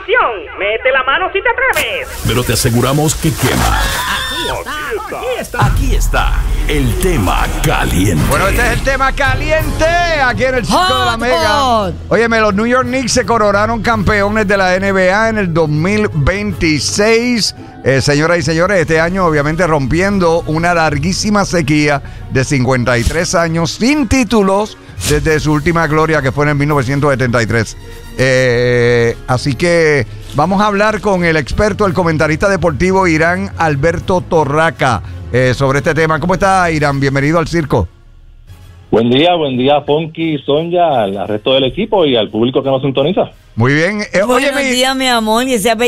información. Mete la mano si te atreves. Pero te aseguramos que quema. Aquí está el tema caliente. Bueno, este es el tema caliente aquí en el Circo de la Mega. Óyeme, los New York Knicks se coronaron campeones de la NBA en el 2026. Señoras y señores, este año obviamente rompiendo una larguísima sequía de 53 años sin títulos desde su última gloria, que fue en el 1973. Así que vamos a hablar con el experto, el comentarista deportivo Irán Alberto Torraca sobre este tema. ¿Cómo está, Irán? Bienvenido al circo. Buen día, Ponky, Sonia, al resto del equipo y al público que nos sintoniza. Muy bien. Buenos días, mi amor, y ese